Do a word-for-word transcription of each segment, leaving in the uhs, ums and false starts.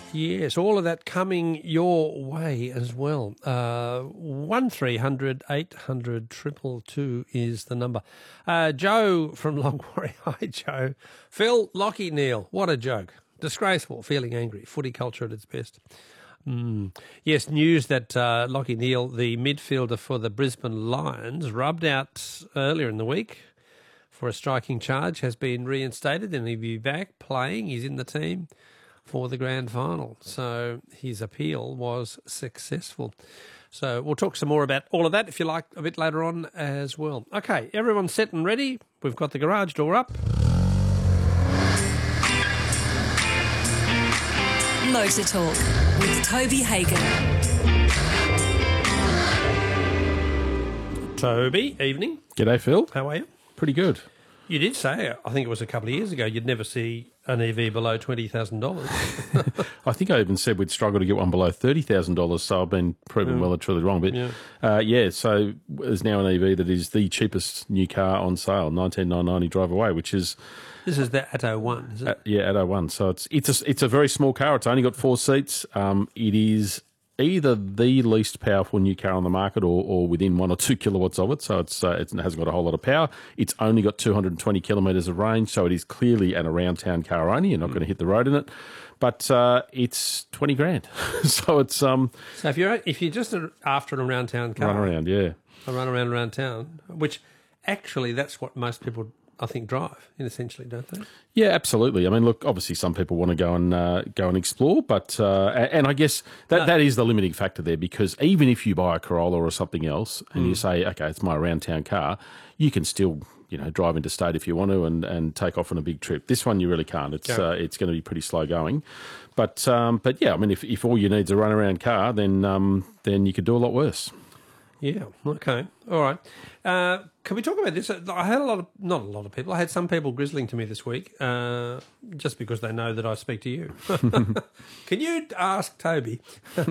Yes, all of that coming your way as well. Uh, one three hundred eight hundred two two two is the number. Uh, Joe from Longwarry. Hi, Joe. Phil, Lockie, Neil. What a joke. Disgraceful, feeling angry. Footy culture at its best. Mm. Yes, news that uh, Lockie Neal, the midfielder for the Brisbane Lions, rubbed out earlier in the week for a striking charge, has been reinstated and he'll be back playing. He's in the team for the grand final. So his appeal was successful. So we'll talk some more about all of that, if you like, a bit later on as well. Okay, everyone's set and ready. We've got the garage door up. Motor Talk with Toby Hagen. Toby, evening. G'day, Phil. How are you? Pretty good. You did say, I think it was a couple of years ago, you'd never see an E V below twenty thousand dollars. I think I even said we'd struggle to get one below thirty thousand dollars, so I've been proven mm. well and truly wrong. But yeah. Uh, yeah, so there's now an E V that is the cheapest new car on sale, nineteen thousand nine hundred ninety drive away, which is... This is the Atto one, is it? Uh, yeah, Atto one. So it's it's a, it's a very small car. It's only got four seats. Um, it is either the least powerful new car on the market or, or within one or two kilowatts of it. So it's uh, it hasn't got a whole lot of power. It's only got two hundred twenty kilometres of range, so it is clearly an around-town car only. You're not mm. going to hit the road in it. But uh, it's twenty grand. so it's... um. So if you're, if you're just after an around-town car... Run around, yeah. A run around around town, which actually that's what most people... I think drive, in essentially, don't they? Yeah, absolutely. I mean, look, obviously some people want to go and uh, go and explore, but uh, and I guess that, no. that is the limiting factor there, because even if you buy a Corolla or something else and mm. you say, okay, it's my around town car, you can still, you know, drive interstate if you want to and, and take off on a big trip. This one you really can't. It's uh, it's going to be pretty slow going. But um, but yeah, I mean, if, if all you need is a run around car, then um, then you could do a lot worse. Yeah, okay. All right. Uh, can we talk about this? I had a lot of, not a lot of people, I had some people grizzling to me this week uh, just because they know that I speak to you. Can you ask Toby,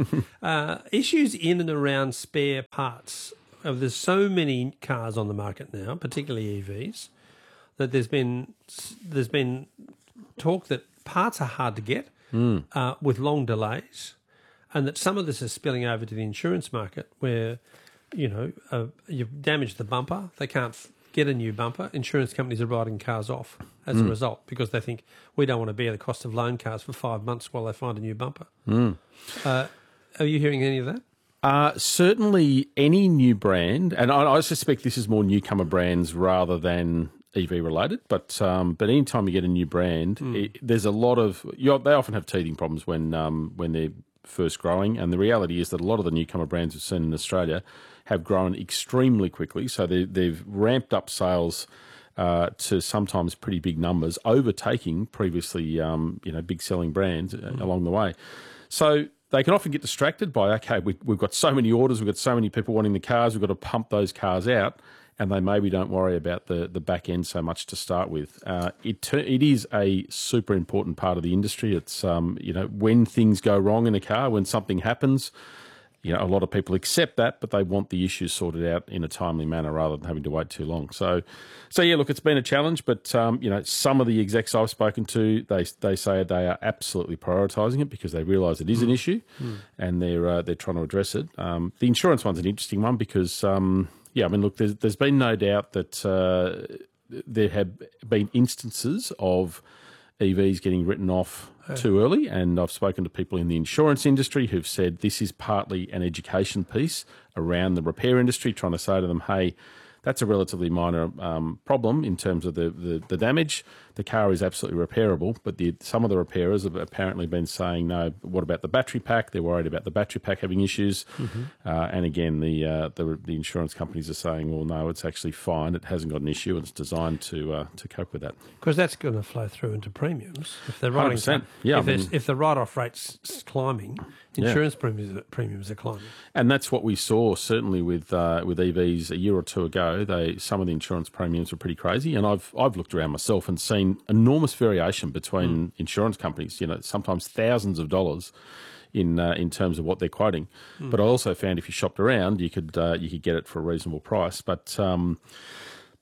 uh, issues in and around spare parts? Uh, there's so many cars on the market now, particularly E Vs, that there's been there's been talk that parts are hard to get mm. uh, with long delays, and that some of this is spilling over to the insurance market where... You know, uh, you've damaged the bumper. They can't f- get a new bumper. Insurance companies are writing cars off as mm. a result because they think we don't want to bear the cost of loan cars for five months while they find a new bumper. Mm. Uh, are you hearing any of that? Uh, certainly any new brand, and I, I suspect this is more newcomer brands rather than E V related, but um, but anytime you get a new brand, mm. it, there's a lot of... You know, they often have teething problems when um, when they're first growing, and the reality is that a lot of the newcomer brands we've seen in Australia have grown extremely quickly. So they, they've ramped up sales uh, to sometimes pretty big numbers, overtaking previously, um, you know, big selling brands mm. along the way. So they can often get distracted by, okay, we, we've got so many orders, we've got so many people wanting the cars, we've got to pump those cars out, and they maybe don't worry about the, the back end so much to start with. Uh, it it is a super important part of the industry. It's, um, you know, when things go wrong in a car, when something happens, you know, a lot of people accept that, but they want the issues sorted out in a timely manner rather than having to wait too long. So, so yeah, look, it's been a challenge, but um, you know, some of the execs I've spoken to, they they say they are absolutely prioritising it because they realise it is an issue, mm. and they're uh, they're trying to address it. Um, the insurance one's an interesting one because, um, yeah, I mean, look, there's there's been no doubt that uh, there have been instances of E Vs getting written off too early, and I've spoken to people in the insurance industry who've said this is partly an education piece around the repair industry, trying to say to them, hey, that's a relatively minor um, problem in terms of the, the, the damage. The car is absolutely repairable, but the, some of the repairers have apparently been saying, no, what about the battery pack? They're worried about the battery pack having issues. Mm-hmm. Uh, and again, the, uh, the the insurance companies are saying, well, no, it's actually fine. It hasn't got an issue. It's designed to uh, to cope with that. Because that's going to flow through into premiums. If they're writing, one hundred percent. Yeah, if, I mean, if the write-off rate's climbing, insurance yeah. premiums, premiums are climbing. And that's what we saw, certainly with uh, with E Vs a year or two ago. They Some of the insurance premiums were pretty crazy. And I've I've looked around myself and seen enormous variation between mm. insurance companies, you know, sometimes thousands of dollars in uh, in terms of what they're quoting. Mm. But I also found if you shopped around, you could uh, you could get it for a reasonable price. But um,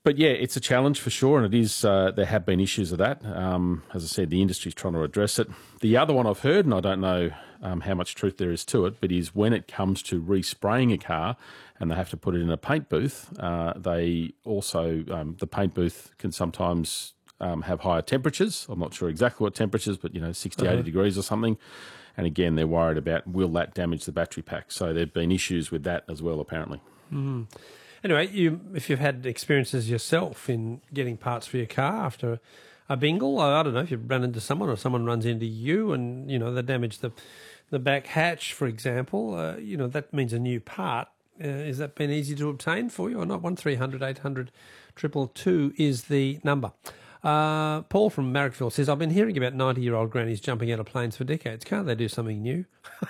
but yeah, it's a challenge for sure, and it is. Uh, there have been issues of that. Um, as I said, the industry's trying to address it. The other one I've heard, and I don't know um, how much truth there is to it, but is when it comes to respraying a car and they have to put it in a paint booth, uh, they also um, the paint booth can sometimes um, have higher temperatures. I'm not sure exactly what temperatures, but you know, sixty, uh-huh. eighty degrees or something. And again, they're worried about will that damage the battery pack. So there've been issues with that as well, apparently. Mm. Anyway, you if you've had experiences yourself in getting parts for your car after a bingle, I don't know if you've run into someone or someone runs into you and, you know, they damage the the back hatch, for example, uh, you know, that means a new part. Uh, has that been easy to obtain for you or not? one three hundred eight hundred two two two is the number. Uh, Paul from Marrickville says, I've been hearing about ninety-year-old grannies jumping out of planes for decades. Can't they do something new?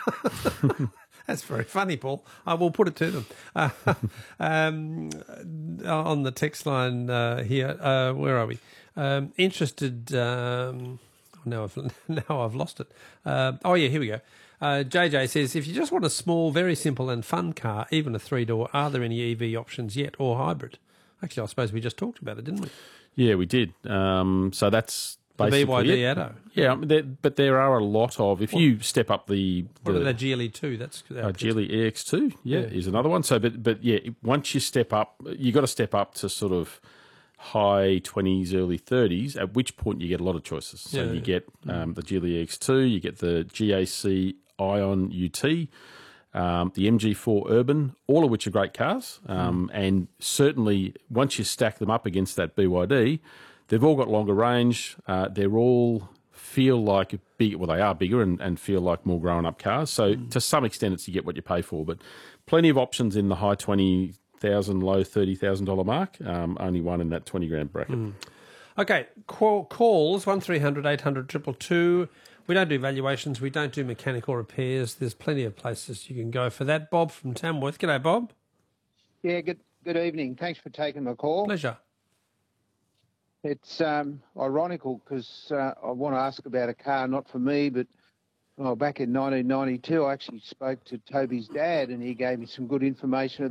That's very funny, Paul. I will put it to them. Uh, um, on the text line uh, here, uh, where are we? Um, interested. Um, now I've now I've lost it. Uh, oh yeah, here we go. Uh, J J says, if you just want a small, very simple and fun car, even a three door, are there any E V options yet or hybrid? Actually, I suppose we just talked about it, didn't we? Yeah, we did. Um, so that's. The B Y D Atto. Yeah, there, but there are a lot of. If what, you step up the, the what about the G L E two? That's uh, G L E E X two. Yeah, yeah, is another one. So, but but yeah, once you step up, you got to step up to sort of high twenties, early thirties. At which point you get a lot of choices. So yeah, you get um, the G L E E X two, you get the G A C Ion U T. Um, the M G four Urban, all of which are great cars, um, mm. and certainly once you stack them up against that B Y D, they've all got longer range. Uh, they're all feel like big. Well, they are bigger and, and feel like more grown-up cars. So mm. to some extent, it's you get what you pay for. But plenty of options in the high twenty thousand, low thirty thousand dollar mark. Um, only one in that twenty grand bracket. Mm. Okay, call, calls one three hundred eight hundred two two two. We don't do valuations. We don't do mechanical repairs. There's plenty of places you can go for that. Bob from Tamworth. G'day, Bob. Yeah, good good evening. Thanks for taking my call. Pleasure. It's um, ironical because uh, I want to ask about a car, not for me, but well, back in nineteen ninety-two, I actually spoke to Toby's dad and he gave me some good information